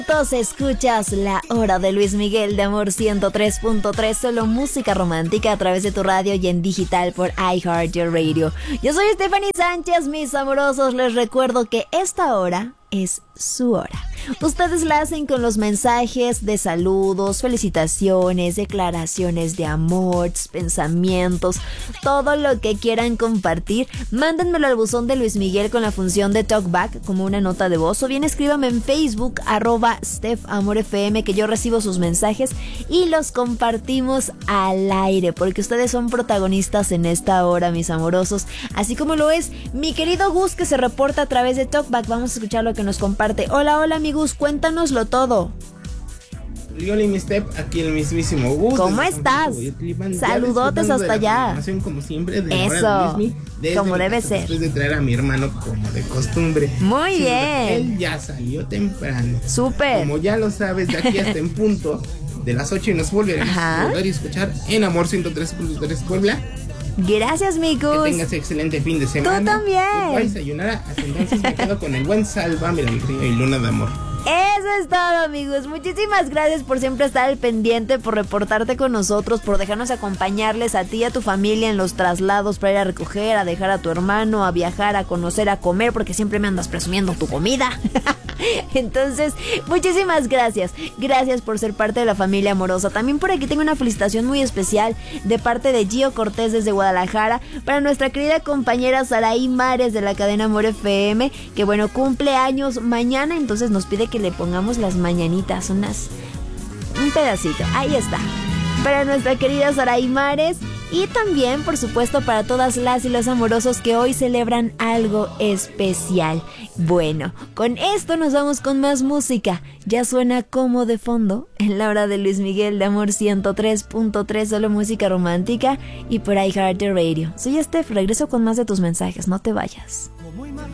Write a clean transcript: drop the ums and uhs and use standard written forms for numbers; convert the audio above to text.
Escuchas La Hora de Luis Miguel de Amor 103.3, solo música romántica a través de tu radio y en digital por iHeartRadio. Yo soy Stephanie Sánchez, mis amorosos, les recuerdo que esta hora es su hora. Ustedes la hacen con los mensajes de saludos, felicitaciones, declaraciones de amor, pensamientos, todo lo que quieran compartir. Mándenmelo al buzón de Luis Miguel con la función de Talkback como una nota de voz, o bien escríbanme en Facebook @StephAmorFM, que yo recibo sus mensajes y los compartimos al aire, porque ustedes son protagonistas en esta hora, mis amorosos, así como lo es mi querido Gus, que se reporta a través de Talkback. Vamos a escuchar lo que nos comparte. Hola mi Gus, cuéntanoslo todo. Hola mi Steph, aquí el mismísimo Gus. ¿Cómo estás? Saludotes hasta allá. Como siempre, de eso, como debe ser. Después de traer a mi hermano como de costumbre. Muy bien. Él ya salió temprano. Súper. Como ya lo sabes, de aquí hasta en punto de las 8 y nos volveremos a volver a escuchar en Amor 103.3 Puebla. Gracias, mi Gus. Que tengas excelente fin de semana. Tú también. Voy a desayunar, hasta entonces me quedo con el buen Sálvame mi río y Luna de Amor. Eso es todo, amigos. Muchísimas gracias por siempre estar al pendiente, por reportarte con nosotros, por dejarnos acompañarles a ti y a tu familia en los traslados para ir a recoger, a dejar a tu hermano, a viajar, a conocer, a comer, porque siempre me andas presumiendo tu comida. Entonces, muchísimas gracias. Gracias por ser parte de la familia amorosa. También por aquí tengo una felicitación muy especial de parte de Gio Cortés desde Guadalajara para nuestra querida compañera Saraí Mares de la cadena Amor FM, que bueno, cumple años mañana, entonces nos pide que le pongamos las mañanitas, un pedacito. Ahí está. Para nuestra querida Saraí Mares. Y también, por supuesto, para todas las y los amorosos que hoy celebran algo especial. Bueno, con esto nos vamos con más música. Ya suena como de fondo en la hora de Luis Miguel de Amor 103.3, solo música romántica, y por iHeartRadio. Soy Steph, regreso con más de tus mensajes, no te vayas.